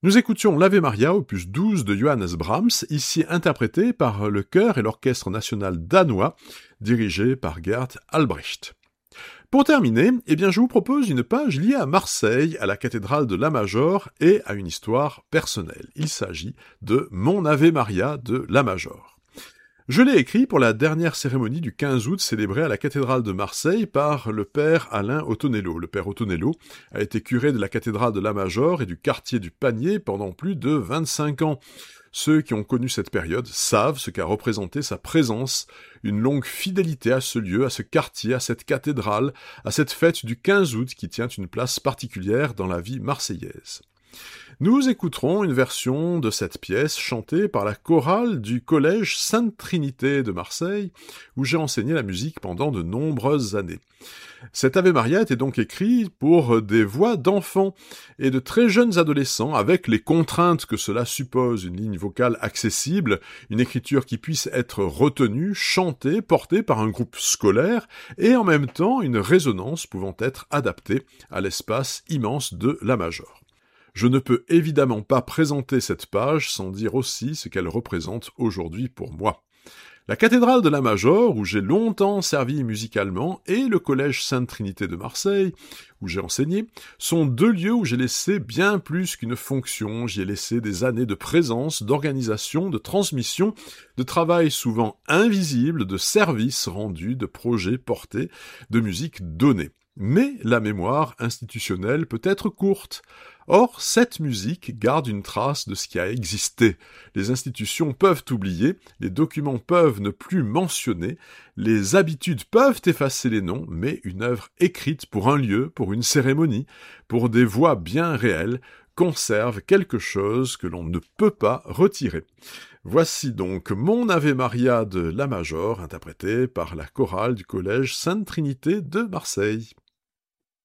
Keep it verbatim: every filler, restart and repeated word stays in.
Nous écoutions l'Ave Maria, opus douze de Johannes Brahms, ici interprété par le chœur et l'orchestre national danois, dirigé par Gerd Albrecht. Pour terminer, eh bien, je vous propose une page liée à Marseille, à la cathédrale de la Major et à une histoire personnelle. Il s'agit de Mon Ave Maria de la Major. Je l'ai écrit pour la dernière cérémonie du quinze août célébrée à la cathédrale de Marseille par le père Alain Autonello. Le père Autonello a été curé de la cathédrale de la Major et du quartier du Panier pendant plus de vingt-cinq ans. Ceux qui ont connu cette période savent ce qu'a représenté sa présence, une longue fidélité à ce lieu, à ce quartier, à cette cathédrale, à cette fête du quinze août qui tient une place particulière dans la vie marseillaise. Nous écouterons une version de cette pièce chantée par la chorale du collège Sainte-Trinité de Marseille, où j'ai enseigné la musique pendant de nombreuses années. Cet Ave Maria était donc écrit pour des voix d'enfants et de très jeunes adolescents, avec les contraintes que cela suppose, une ligne vocale accessible, une écriture qui puisse être retenue, chantée, portée par un groupe scolaire, et en même temps une résonance pouvant être adaptée à l'espace immense de la Major. Je ne peux évidemment pas présenter cette page sans dire aussi ce qu'elle représente aujourd'hui pour moi. La cathédrale de la Major, où j'ai longtemps servi musicalement, et le collège Sainte-Trinité de Marseille, où j'ai enseigné, sont deux lieux où j'ai laissé bien plus qu'une fonction, j'y ai laissé des années de présence, d'organisation, de transmission, de travail souvent invisible, de services rendus, de projets portés, de musique donnée. Mais la mémoire institutionnelle peut être courte. Or, cette musique garde une trace de ce qui a existé. Les institutions peuvent oublier, les documents peuvent ne plus mentionner, les habitudes peuvent effacer les noms, mais une œuvre écrite pour un lieu, pour une cérémonie, pour des voix bien réelles, conserve quelque chose que l'on ne peut pas retirer. Voici donc Mon Ave Maria de la Major, interprété par la chorale du collège Sainte-Trinité de Marseille.